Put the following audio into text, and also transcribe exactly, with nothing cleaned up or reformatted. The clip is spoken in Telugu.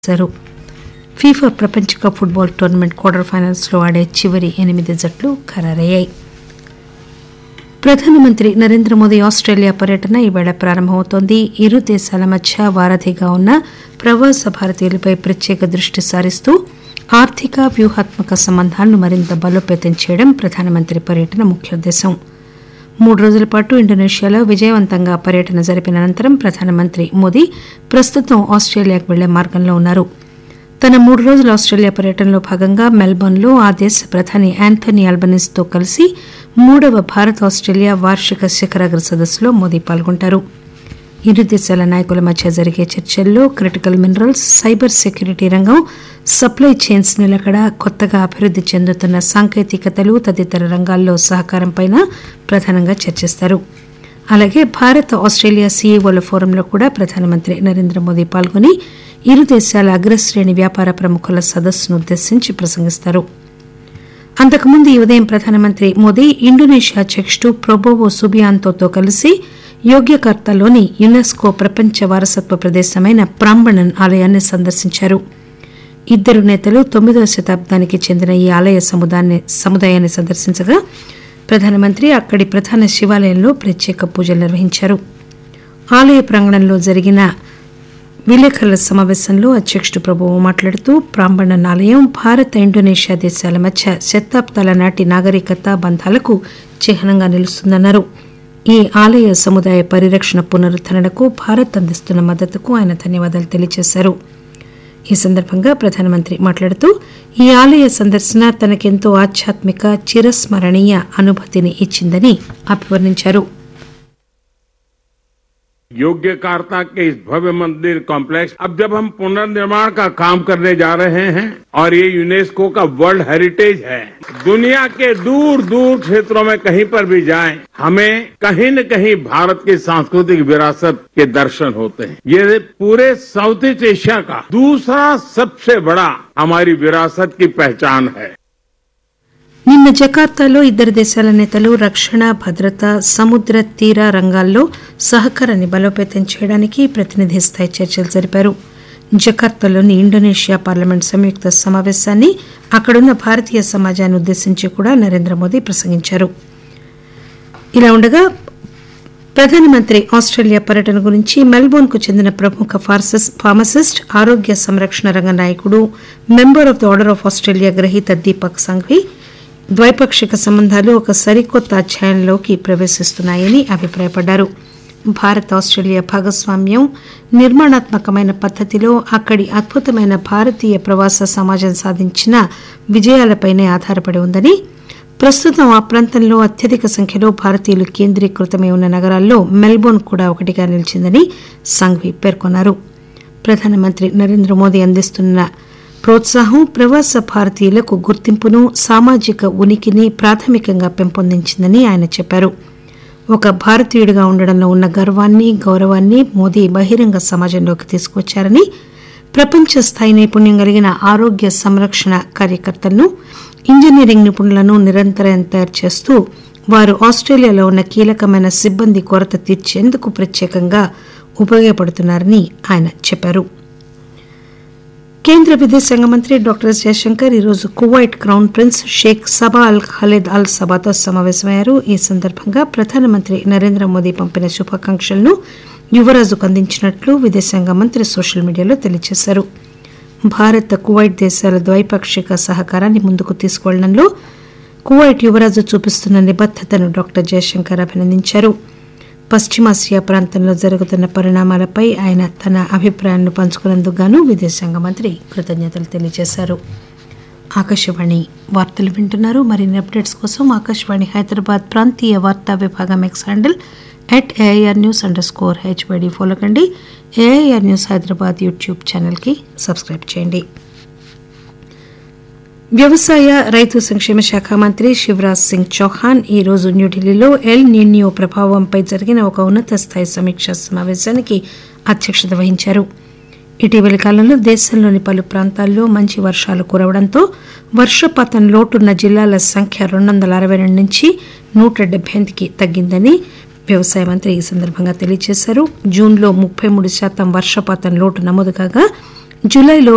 చేశారు. ఫీఫా ప్రపంచ cup football tournament quarter finals లో ఆడే చివరి ఎనిమిది జట్లు ఖరారయ్యాయి. ప్రధానమంత్రి నరేంద్ర మోదీ ఆస్టేలియా పర్యటన ఈవేళ ప్రారంభమవుతోంది. ఇరు దేశాల మధ్య వారధిగా ఉన్న ప్రవాస భారతీయులపై ప్రత్యేక దృష్టి సారిస్తూ ఆర్థిక వ్యూహాత్మక సంబంధాలను మరింత బలోపేతం చేయడం ప్రధానమంత్రి పర్యటన ముఖ్యోద్దేశం. మూడు రోజుల పాటు ఇండోనేషియాలో విజయవంతంగా పర్యటన జరిపిన అనంతరం ప్రధానమంత్రి మోదీ ప్రస్తుతం ఆస్టేలియాకు వెళ్లే మార్గంలో ఉన్నారు. తన మూడు రోజుల ఆస్టేలియా పర్యటనలో భాగంగా మెల్బోర్న్లో ఆ దేశ ప్రధాని యాంథనీ అల్బనీస్ తో కలిసి మూడవ భారత్ ఆస్టేలియా వార్షిక శిఖరాగ్ర సదస్సులో మోదీ పాల్గొంటారు. ఇరు దేశాల నాయకుల మధ్య జరిగే చర్చల్లో క్రిటికల్ మినరల్స్, సైబర్ సెక్యూరిటీ రంగం, సప్లై చైన్స్ నిలకడ, కొత్తగా అభివృద్ది చెందుతున్న సాంకేతికతలు తదితర రంగాల్లో సహకారంపై ప్రధానంగా చర్చిస్తారు. అలాగే భారత్ ఆస్టేలియా సీఈఓల ఫోరంలో కూడా ప్రధానమంత్రి నరేంద్ర మోదీ పాల్గొని ఇరు దేశాల అగ్రశ్రేణి వ్యాపార ప్రముఖుల సదస్సును ఉద్దేశించి ప్రసంగిస్తారు. అంతకుముందు ఈ ఉదయం ప్రధానమంత్రి మోదీ ఇండోనేషియా అధ్యకుడు ప్రబోవో సుబియాంతోతో కలిసి యోగ్యకర్తాలోని యునెస్కో ప్రపంచ వారసత్వ ప్రదేశమైన ప్రాంబణన్ ఆలయాన్ని సందర్శించారు. ఇద్దరు నేతలు తొమ్మిదవ శతాబ్దానికి చెందిన ఈ ఆలయ సముదాయాన్ని సందర్శించగా ప్రధానమంత్రి అక్కడి ప్రధాన శివాలయంలో ప్రత్యేక పూజలు నిర్వహించారు. ఆలయ ప్రాంగణంలో జరిగిన విలేకరుల సమావేశంలో అధ్యకుడు ప్రభువు మాట్లాడుతూ ప్రాంబణన్ ఆలయం భారత ఇండోనేషియా దేశాల మధ్య శతాబ్దాల నాటి నాగరికత బంధాలకు చిహ్నంగా నిలుస్తుందన్నారు. ఈ ఆలయ సముదాయ పరిరక్షణ పునరుద్దరణకు భారత్ అందిస్తున్న మద్దతుకు ఆయన ధన్యవాదాలు తెలియజేశారు. ఈ సందర్భంగా ప్రధానమంత్రి మాట్లాడుతూ ఈ ఆలయ సందర్శన తనకెంతో ఆధ్యాత్మిక చిరస్మరణీయ అనుభూతిని ఇచ్చిందని అభివర్ణించారు. योग्यकार्ता के इस भव्य मंदिर कॉम्प्लेक्स अब जब हम पुनर्निर्माण का काम करने जा रहे हैं और ये यूनेस्को का वर्ल्ड हेरिटेज है, दुनिया के दूर दूर क्षेत्रों में कहीं पर भी जाएं, हमें कहीं न कहीं भारत की सांस्कृतिक विरासत के दर्शन होते हैं. ये पूरे साउथ ईस्ट एशिया का दूसरा सबसे बड़ा हमारी विरासत की पहचान है. నిన్న జకార్తాలో ఇద్దరు దేశాల నేతలు రక్షణ, భద్రత, సముద్ర తీర రంగాల్లో సహకారాన్ని బలోపేతం చేయడానికి ప్రతినిధి స్థాయి చర్చలు జరిపారు. జకార్తాలోని ఇండోనేషియా పార్లమెంట్ సంయుక్త సమావేశాన్ని అక్కడున్న భారతీయ సమాజాన్ని ఉద్దేశించి కూడా నరేంద్ర మోదీ ప్రసంగించారు. ఇలా ఉండగా ప్రధానమంత్రి ఆస్టేలియా పర్యటన గురించి మెల్బోర్న్ కు చెందిన ప్రముఖ ఫార్మసిస్ట్, ఆరోగ్య సంరక్షణ రంగ నాయకుడు, member of the order of Australia గ్రహీత దీపక్ సంఘ్వి ద్వైపాక్షిక సంబంధాలు ఒక సరికొత్త అధ్యాయంలోకి ప్రవేశిస్తున్నాయని అభిప్రాయపడ్డారు. భారత్ ఆస్టేలియా భాగస్వామ్యం నిర్మాణాత్మకమైన పద్దతిలో అక్కడి అద్భుతమైన భారతీయ ప్రవాస సమాజం సాధించిన విజయాలపైనే ఆధారపడి ఉందని, ప్రస్తుతం ఆ ప్రాంతంలో అత్యధిక సంఖ్యలో భారతీయులు కేంద్రీకృతమై ఉన్న నగరాల్లో మెల్బోర్న్ కూడా ఒకటిగా నిలిచిందని సంఘ్వి పేర్కొన్నారు. ప్రధానమంత్రి నరేంద్ర మోదీ అందిస్తున్న ప్రోత్సాహం ప్రవాస భారతీయులకు గుర్తింపును, సామాజిక ఉనికిని ప్రాథమికంగా పెంపొందించిందని ఆయన చెప్పారు. ఒక భారతీయుడిగా ఉండడంలో ఉన్న గర్వాన్ని, గౌరవాన్ని మోదీ బహిరంగ సమాజంలోకి తీసుకువచ్చారని, ప్రపంచ స్థాయి నైపుణ్యం కలిగిన ఆరోగ్య సంరక్షణ కార్యకర్తలను, ఇంజనీరింగ్ నిపుణులను నిరంతరం తయారు చేస్తూ వారు ఆస్టేలియాలో ఉన్న కీలకమైన సిబ్బంది కొరత తీర్చేందుకు ప్రత్యేకంగా ఉపయోగపడుతున్నారని ఆయన చెప్పారు. కేంద్ర విదేశాంగ మంత్రి డాక్టర్ ఎస్ జయశంకర్ ఈరోజు Kuwait crown prince Sheikh Saba అల్ ఖలీద్ అల్ సబాతో సమావేశమయ్యారు. ఈ సందర్భంగా ప్రధానమంత్రి నరేంద్ర మోదీ పంపిన శుభాకాంక్షలను యువరాజుకు అందించినట్లు విదేశాంగ మంత్రి సోషల్ మీడియాలో తెలియజేశారు. భారత్, కువైట్ దేశాల ద్వైపాక్షిక సహకారాన్ని ముందుకు తీసుకువెళ్లడంలో కువైట్ యువరాజు చూపిస్తున్న నిబద్దతను డాక్టర్ జయశంకర్ అభినందించారు. పశ్చిమాసియా ప్రాంతంలో జరుగుతున్న పరిణామాలపై ఆయన తన అభిప్రాయాలను పంచుకున్నందుకు గాను విదేశాంగ మంత్రి కృతజ్ఞతలు తెలియజేశారు. ఆకాశవాణి వార్తలు వింటున్నారు. మరిన్ని అప్డేట్స్ కోసం ఆకాశవాణి హైదరాబాద్ ప్రాంతీయ వార్తా విభాగం X handle at AIR news under score HYD follow కండి. ఏఐఆర్ న్యూస్ హైదరాబాద్ యూట్యూబ్ ఛానల్కి సబ్స్క్రైబ్ చేయండి. వ్యవసాయ, రైతు సంక్షేమ శాఖ మంత్రి శివరాజ్ సింగ్ చౌహాన్ ఈరోజు న్యూఢిల్లీలో ఎల్ నిన్యో ప్రభావంపై జరిగిన ఒక ఉన్నత స్థాయి సమీక్షా సమావేశానికి అధ్యక్షత వహించారు. ఇటీవలి కాలంలో దేశంలోని పలు ప్రాంతాల్లో మంచి వర్షాలు కురవడంతో వర్షపాతం లోటున్న జిల్లాల సంఖ్య రెండు వందల అరవై రెండు నుంచి నూట డెబ్బై ఎనిమిదికి తగ్గిందని వ్యవసాయ మంత్రి ఈ సందర్భంగా తెలియజేశారు. జూన్లో ముప్పై మూడు శాతం వర్షపాతం లోటు నమోదు కాగా జూలైలో